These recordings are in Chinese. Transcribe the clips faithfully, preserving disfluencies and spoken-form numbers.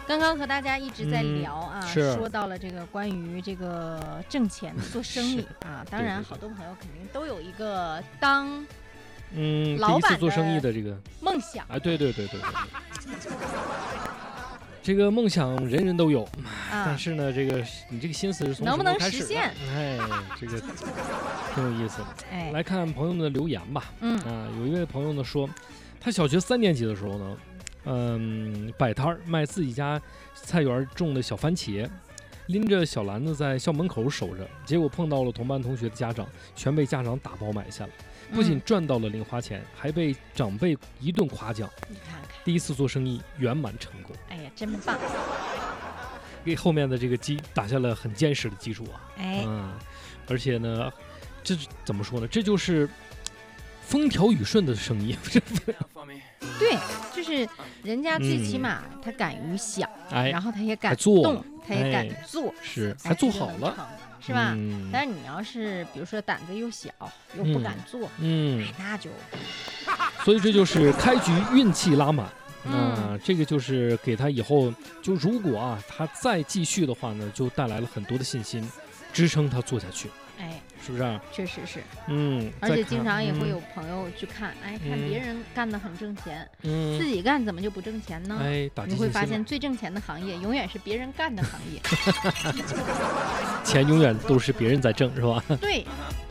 刚刚和大家一直在聊啊， 嗯、 说到了这个关于这个挣钱做生意啊，当然好多朋友肯定都有一个当嗯老板第一次做生意的这个梦想啊，对对对对对。这个梦想人人都有，啊、但是呢，这个你这个心思是从能不能实现？ 哎，这个挺有意思。 哎， 来看朋友们的留言吧。 嗯啊，有一位朋友呢说，他小学三年级的时候呢，嗯，摆摊儿卖自己家菜园种的小番茄，拎着小篮子在校门口守着，结果碰到了同班同学的家长，全被家长打包买下了。不仅赚到了零花钱，嗯、还被长辈一顿夸奖。 你看看， 第一次做生意圆满成功。 哎呀，真棒！ 给后面的这个基打下了很坚实的基础啊。 哎， 嗯，而且呢，这怎么说呢？这就是风调雨顺的生意。 对，就是人家最起码他敢于想， 哎、 然后他也敢做动，他也敢做， 哎、是还做好了。 是吧？ 嗯、 但是你要是比如说胆子又小又不敢做， 嗯， 嗯那就， 所以这就是开局运气拉满。 嗯、 呃，这个就是给他以后就如果啊他再继续的话呢，就带来了很多的信心，支撑他做下去。 哎， 是不是、啊？ 确实是。 嗯， 而且经常也会有朋友去看，嗯、哎，看别人干得很挣钱， 嗯， 自己干怎么就不挣钱呢？ 哎，打你会发现最挣钱的行业永远是别人干的行业， 钱永远都是别人在挣，是吧？ 对，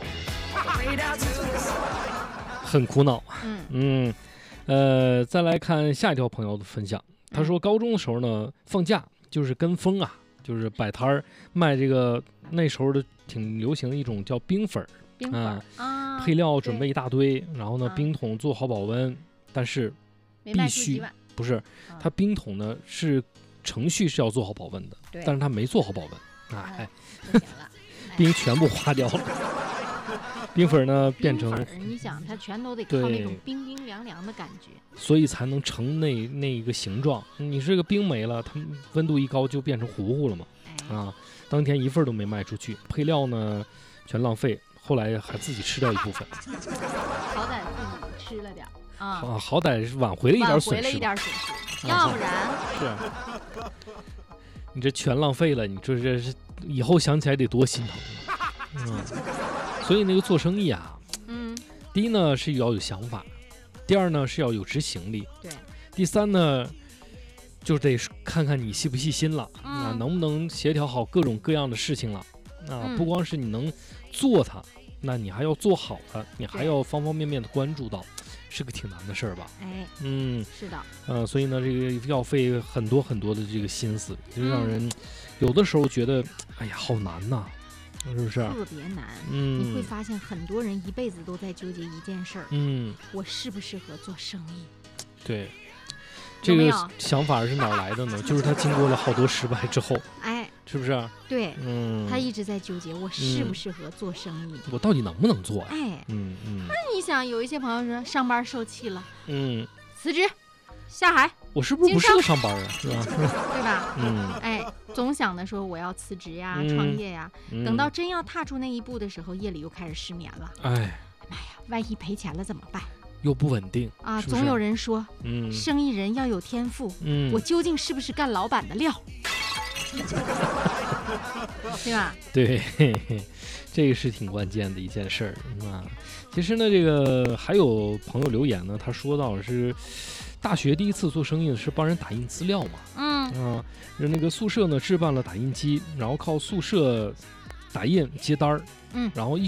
很苦恼。 嗯嗯，呃，再来看下一条朋友的分享，他说高中的时候呢，放假就是跟风啊，就是摆摊儿卖这个那时候的挺流行的一种叫冰粉儿。 冰粉啊、嗯， 配料准备一大堆，然后呢，冰桶做好保温，但是必须不是，它冰桶呢是程序是要做好保温的，但是它没做好保温，哎，冰全部化掉了，冰粉呢变成， 你想它全都得靠那种冰冰凉凉的感觉， 所以才能成那那一个形状。你这个冰没了，它温度一高就变成糊糊了嘛， 哎、 啊，当天一份都没卖出去，配料呢全浪费。后来还自己吃掉一部分， 好歹自己吃了点啊， 啊，好歹是挽回了一点损失， 挽回了一点损失，要不然是，你这全浪费了，你这这是以后想起来得多心疼啊！嗯，所以那个做生意啊， 嗯， 第一呢是要有想法，第二呢是要有执行力， 对， 第三呢就得看看你细不细心了， 嗯、 啊，能不能协调好各种各样的事情了，啊， 嗯、 不光是你能做它。那你还要做好它，你还要方方面面的关注到，是个挺难的事儿吧？ 哎， 嗯， 是的， 呃，所以呢，这个要费很多很多的这个心思，就让人有的时候觉得，哎呀，好难呐，是不是？ 特别难。 嗯， 你会发现很多人一辈子都在纠结一件事儿， 嗯， 我适不适合做生意？ 对，这个想法是哪来的呢？就是他经过了好多失败之后， 哎。 是不是？ 对， 嗯， 他一直在纠结，我适不适合做生意？ 嗯、我到底能不能做呀？ 哎， 嗯嗯。 那你想，有一些朋友说上班受气了， 嗯， 辞职，下海， 我是不是不适合上班啊？是吧？ 对吧？ 嗯， 哎，总想着说我要辞职呀、 嗯、 创业呀， 嗯、 等到真要踏出那一步的时候，夜里又开始失眠了。 哎， 哎呀，万一赔钱了怎么办？ 又不稳定啊！ 是是总有人说， 嗯， 生意人要有天赋， 嗯， 我究竟是不是干老板的料？对吧？ 对，嘿嘿，这个是挺关键的一件事儿啊。其实呢，这个还有朋友留言呢，他说到是大学第一次做生意是帮人打印资料嘛， 嗯啊，那个宿舍呢置办了打印机，然后靠宿舍打印接单儿， 嗯， 然后一